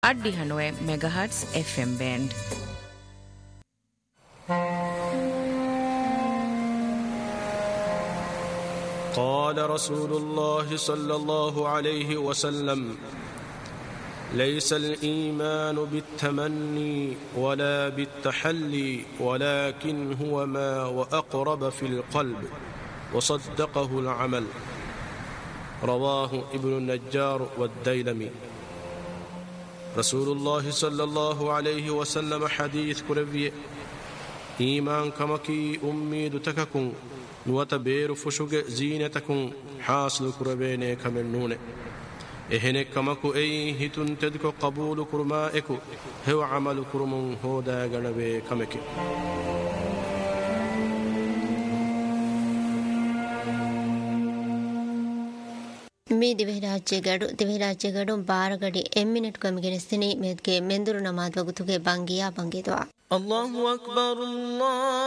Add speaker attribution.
Speaker 1: 90 MHz FM band.
Speaker 2: قال رسول الله صلى الله عليه وسلم: ليس الإيمان بالتمني ولا بالتحلي ولكن هو ما وأقرب في القلب وصدقه العمل. رواه ابن النجار والديلمي. رسول الله صلى الله عليه وسلم حديث كربي إيمان كمكي أميد تككم نوتبير فشق زينتكم حاصل كربين كمنون إهنك كمكو أي هتن تدك قبول كرمائكو هو عمل كرم هو دا غنبي كمكي.
Speaker 3: මේ දිවිරාජ්‍ය ගඩු බාරගඩි එම්මිනට් කමිගෙනස්තිනි මෙත්ගේ මෙන්දුරු නමාත් වගුතුගේ බංගියා බංගේතවා
Speaker 4: الله أكبر الله